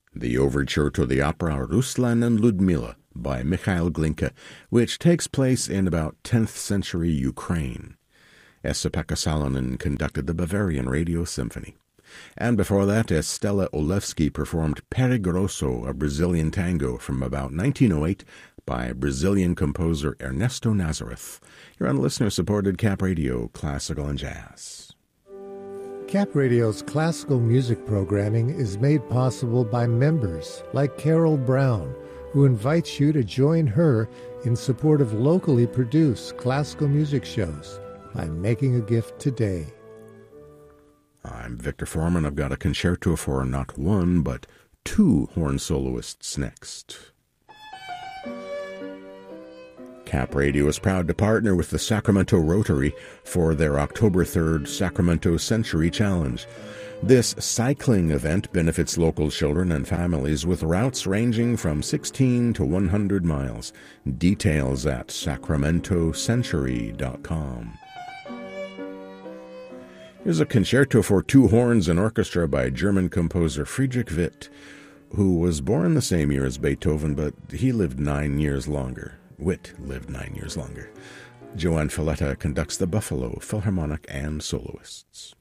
the overture to the opera Ruslan and Ludmila by Mikhail Glinka, which takes place in about 10th century Ukraine. Esa-Pekka Salonen conducted the Bavarian Radio Symphony. And before that, Estela Olewski performed Perigroso, a Brazilian tango from about 1908 by Brazilian composer Ernesto Nazareth. You're on listener-supported Cap Radio, Classical and Jazz. Cap Radio's classical music programming is made possible by members like Carol Brown, who invites you to join her in support of locally produced classical music shows by making a gift today. I'm Victor Foreman. I've got a concerto for not one, but two horn soloists next. Cap Radio is proud to partner with the Sacramento Rotary for their October 3rd Sacramento Century Challenge. This cycling event benefits local children and families with routes ranging from 16 to 100 miles. Details at sacramentocentury.com. Here's a concerto for two horns and orchestra by German composer Friedrich Witt, who was born the same year as Beethoven, but he lived 9 years longer. Witt lived 9 years longer. Joanne Falletta conducts the Buffalo Philharmonic and soloists.